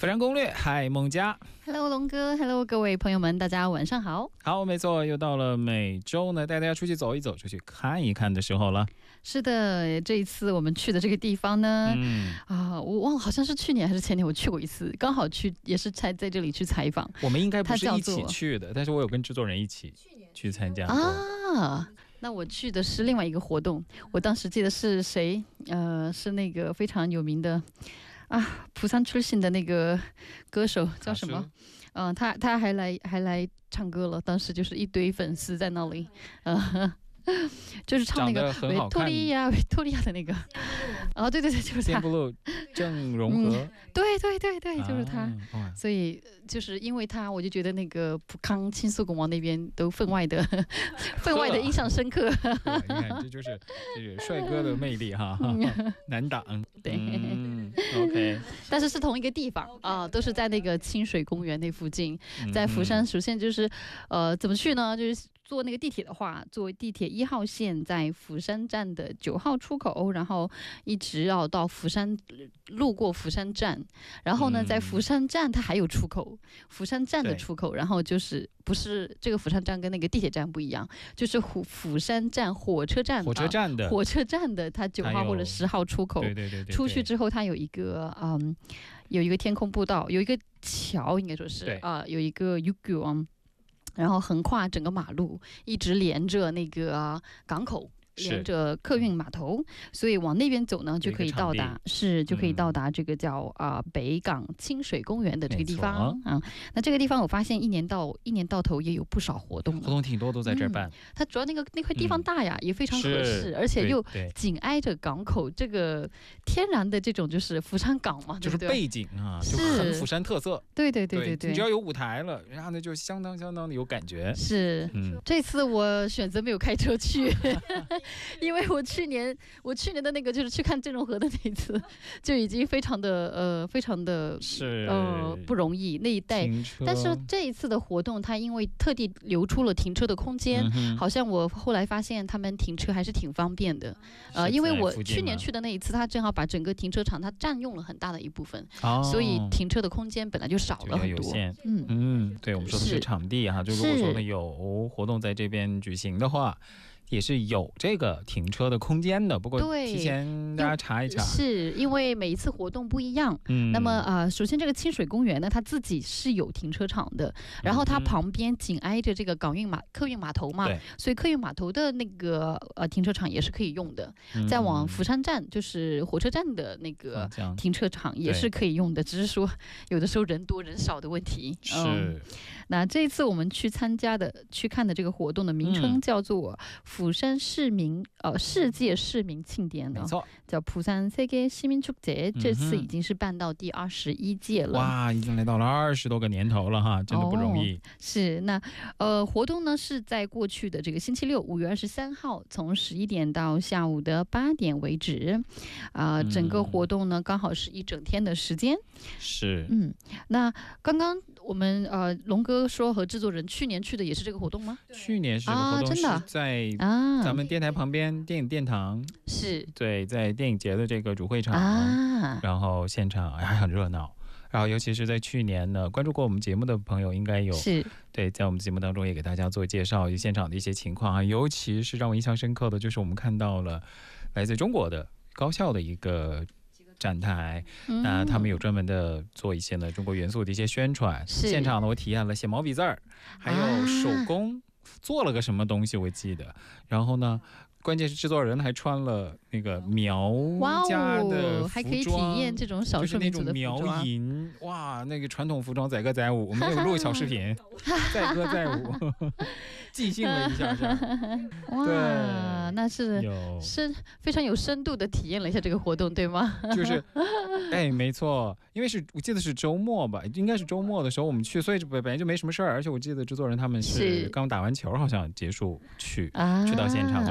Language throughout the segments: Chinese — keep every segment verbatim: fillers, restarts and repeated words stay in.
非常攻略，嗨，孟佳 ，Hello 龙哥 ，Hello 各位朋友们，大家晚上好。 好，没错，又到了每周呢带大家出去走一走、出去看一看的时候了。 是的，这一次我们去的这个地方呢，嗯啊，我忘了好像是去年还是前年我去过一次，刚好去也是在在这里去采访。 我们应该不是一起去的，但是我有跟制作人一起去参加过啊。那我去的是另外一个活动，我当时记得是谁，呃，是那个非常有名的。啊，釜山出身的那个歌手叫什么？嗯、呃，他他还来还来唱歌了，当时就是一堆粉丝在那里，呃，就是唱那个维多利亚维多利亚的那个，哦，对对对，就是他。 郑容和、 嗯，对对对对，就是他。啊、所以就是因为他，我就觉得那个浦康青素拱王那边都分外的分外的印象深刻。 你看，这就是这是帅哥的魅力哈，难挡。 对、 嗯、，OK。 但是是同一个地方啊、呃，都是在那个清水公园那附近，在釜山。首先就是，呃，怎么去呢？就是坐那个地铁的话，坐地铁一号线，在釜山站的九号出口，然后一直要到釜山。路过釜山站，然后呢，在釜山站它还有出口，釜山站的出口，然后就是不是这个釜山站跟那个地铁站不一样，就是釜釜山站火车站， 火车站的、 啊、火车站的，它九号或者十号出口， 对对 对, 对, 对， 出去之后它有一个嗯，有一个天空步道，有一个桥，应该说是啊、呃，有一个 Yugu， 然后横跨整个马路，一直连着那个、啊、港口。连着客运码头，所以往那边走呢，就可以到达，是就可以到达这个叫啊、呃、北港清水公园的这个地方啊。那这个地方我发现一年到一年到头也有不少活动， 活动挺多都在这儿办。嗯、 它主要那个那块地方大呀，嗯、也非常合适，而且又紧挨着港口，这个天然的这种就是釜山港嘛， 就是背景啊，就很釜山特色。 对对对对对， 你只要有舞台了，然后呢就相当相当的有感觉。 是，嗯、这次我选择没有开车去。因为我去年我去年的那个就是去看郑容和的那一次，就已经非常的呃非常的是呃不容易那一带，但是这一次的活动，它因为特地留出了停车的空间，嗯、好像我后来发现他们停车还是挺方便的。呃，因为我去年去的那一次，他正好把整个停车场它占用了很大的一部分，哦、所以停车的空间本来就少了很多。 嗯嗯，对，我们说的是场地哈，就如果说呢有活动在这边举行的话。也是有这个停车的空间的，不过提前大家查一查， 是因为每一次活动不一样。嗯，那么啊、呃，首先这个清水公园呢，它自己是有停车场的，然后它旁边紧挨着这个港运码客运码头嘛，所以客运码头的那个呃停车场也是可以用的。嗯、再往釜山站，就是火车站的那个停车场也是可以用的，只是说有的时候人多人少的问题。 是。 嗯、那这一次我们去参加的、去看的这个活动的名称叫做。釜山市民呃世界市民庆典呢， 没错， 叫釜山世界市民축제，这次已经是办到第二十一届了。 哇，已经来到了二十多个年头了哈，真的不容易。 哦、是那呃活动呢是在过去的这个星期六五月二十三号，从十一点到下午的八点为止，啊、呃，整个活动呢、嗯、刚好是一整天的时间。 是， 嗯，那刚刚我们呃龙哥说和制作人去年去的也是这个活动吗？ 去年是这个活动、啊、真的是在。啊，咱们电台旁边电影殿堂是对，在电影节的这个主会场、 啊、 然后现场还很热闹，然后尤其是在去年呢，关注过我们节目的朋友应该有是对，在我们节目当中也给大家做介绍现场的一些情况啊，尤其是让我印象深刻的就是我们看到了来自中国的高校的一个展台，嗯、那他们有专门的做一些呢中国元素的一些宣传，现场呢我体验了写毛笔字儿，还有手工。啊做了个什么东西我记得，然后呢关键是制作人还穿了那个苗家的服装、哦、 还可以体验这种少数民族的服装， 就是那种苗银，哇，那个传统服装载歌载舞，我们有录小视频载歌载舞即兴了一下哇，对，那是是非常有深度的体验了一下这个活动，对吗？ 就是哎，没错，因为是我记得是周末吧，应该是周末的时候我们去，所以本来就没什么事儿，而且我记得制作人他们是刚打完球好像结束去、啊、去到现场，总之我们会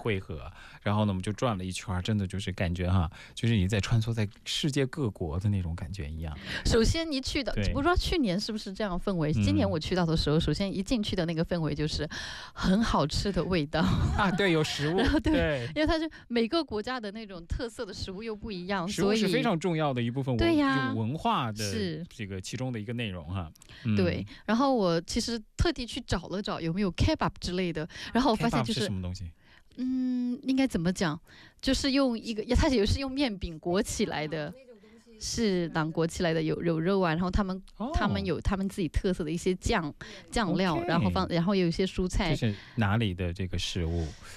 汇合，然后呢我们就转了一圈，真的就是感觉哈，就是你在穿梭在世界各国的那种感觉一样。 首先一去的，不知道去年是不是这样氛围，今年我去到的时候，首先一进去的那个氛围就是很好吃的味道啊，对，有食物， 对，对，因为它是每个国家的那种特色的食物又不一样， 食物是非常重要的一部分， 对呀， 文化的这个其中的一个内容哈。 嗯、对，然后我其实特地去找了找有没有 kebab 之类的，然后我发现就是、 是什么东西？ 嗯，应该怎么讲？就是用一个，它也是用面饼裹起来的。是党裹起来的，有有肉啊，然后他们、oh. 他们有他们自己特色的一些酱酱料， okay. 然后放，然后有一些蔬菜。 这是哪里的这个食物？